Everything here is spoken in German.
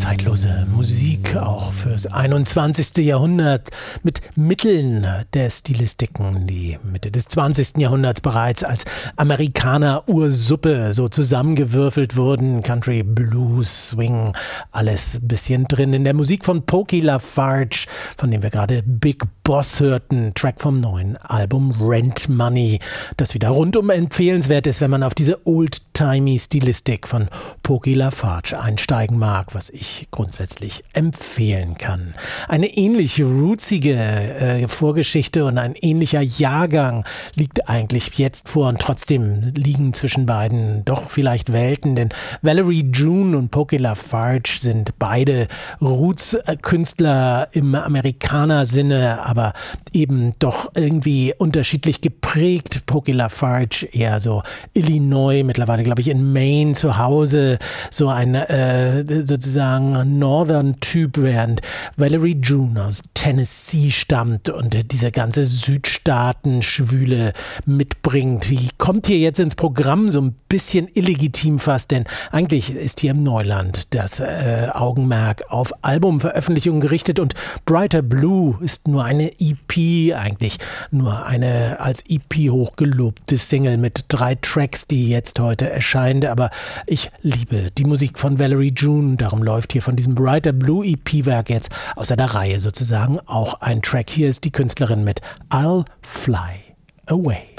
zeitlose Musik, auch fürs 21. Jahrhundert, mit Mitteln der Stilistiken, die Mitte des 20. Jahrhunderts bereits als Amerikaner-Ursuppe so zusammengewürfelt wurden. Country, Blues, Swing, alles ein bisschen drin. In der Musik von Pokey LaFarge, von dem wir gerade Big Boss hörten, Track vom neuen Album Rent Money, das wieder rundum empfehlenswert ist, wenn man auf diese old-timey Stilistik von Pokey LaFarge einsteigen mag, was ich grundsätzlich empfehlen kann. Eine ähnlich rootsige Vorgeschichte und ein ähnlicher Jahrgang liegt eigentlich jetzt vor und trotzdem liegen zwischen beiden doch vielleicht Welten, denn Valerie June und Pokey LaFarge sind beide Roots-Künstler im Amerikaner-Sinne, aber eben doch irgendwie unterschiedlich geprägt. Pokey LaFarge eher so Illinois, mittlerweile glaube ich in Maine zu Hause, so ein sozusagen Northern-Typ, während Valerie June aus Tennessee stammt und diese ganze Südstaaten-Schwüle mitbringt. Die kommt hier jetzt ins Programm so ein bisschen illegitim fast, denn eigentlich ist hier im Neuland das Augenmerk auf Albumveröffentlichungen gerichtet und Brighter Blue ist nur eine EP, eigentlich nur eine als EP hochgelobte Single mit 3 Tracks, die jetzt heute erscheint, aber ich liebe die Musik von Valerie June, darum läuft hier von diesem Brighter Blue EP-Werk jetzt außer der Reihe sozusagen auch ein Track. Hier ist die Künstlerin mit I'll Fly Away.